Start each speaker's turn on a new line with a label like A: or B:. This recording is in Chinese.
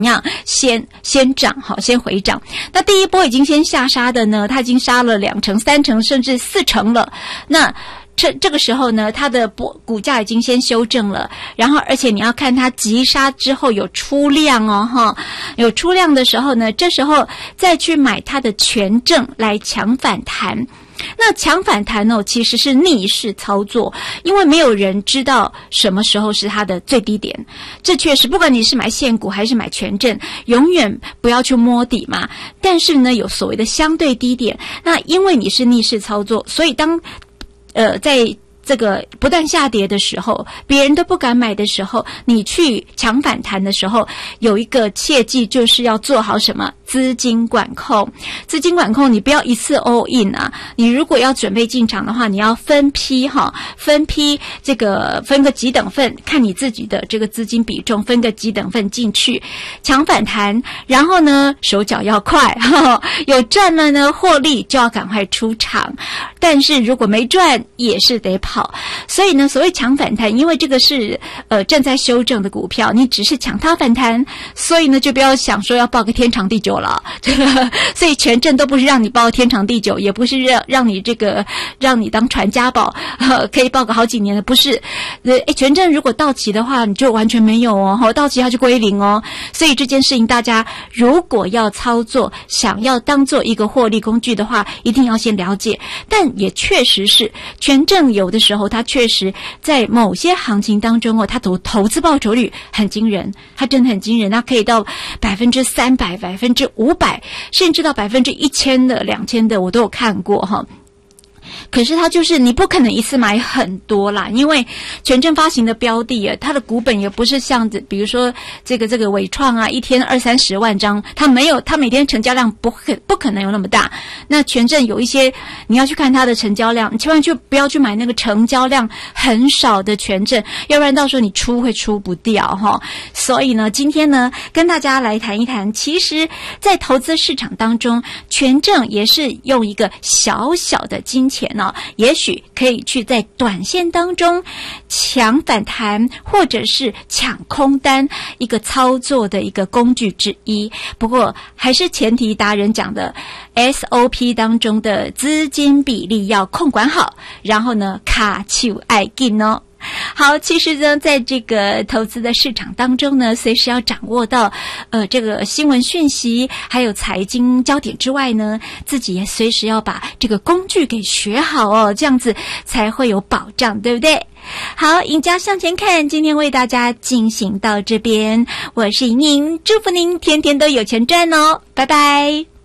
A: 样先涨，好，先回涨。那第一波已经先下杀的呢，它已经杀了2成、3成甚至4成了。那这个时候呢，它的股价已经先修正了，然后而且你要看它急杀之后有出量哦，哈，有出量的时候呢，这时候再去买它的权证来抢反弹。那抢反弹哦，其实是逆势操作，因为没有人知道什么时候是它的最低点。这确实，不管你是买现股还是买权证，永远不要去摸底嘛。但是呢，有所谓的相对低点。那因为你是逆势操作，所以当在这个不断下跌的时候，别人都不敢买的时候，你去抢反弹的时候，有一个切记，就是要做好什么资金管控。资金管控，你不要一次 all in 啊！你如果要准备进场的话，你要分批分批这个分个几等份，看你自己的这个资金比重，分个几等份进去抢反弹。然后呢，手脚要快，有赚了呢获利就要赶快出场。但是如果没赚，也是得跑。所以呢，所谓抢反弹，因为这个是正在修正的股票，你只是抢它反弹，所以呢就不要想说要报个天长地久了。所以权证都不是让你报天长地久，也不是让你当传家宝，可以报个好几年的，不是。权证如果到期的话，你就完全没有哦，到期它就归零哦。所以这件事情大家如果要操作，想要当做一个获利工具的话，一定要先了解。但也确实是权证有的时候它确实在某些行情当中它投资报酬率很惊人，它真的很惊人，它可以到300%、500%，甚至到1000%的、2000%的，我都有看过哈。可是它就是你不可能一次买很多啦，因为权证发行的标的它的股本也不是像比如说这个伟创啊，一天20-30万张，它没有，它每天成交量不可能有那么大。那权证有一些你要去看它的成交量，你千万就不要去买那个成交量很少的权证，要不然到时候你会出不掉哈。所以呢，今天呢跟大家来谈一谈，其实在投资市场当中，权证也是用一个小小的金钱也许可以去在短线当中抢反弹或者是抢空单，一个操作的一个工具之一。不过还是前提达人讲的 SOP 当中的资金比例要控管好，然后呢卡手爱紧哦。好，其实呢，在这个投资的市场当中呢，随时要掌握到这个新闻讯息，还有财经焦点之外呢，自己也随时要把这个工具给学好哦，这样子才会有保障，对不对？好，赢家向前看，今天为大家进行到这边，我是莹莹，祝福您天天都有钱赚哦，拜拜。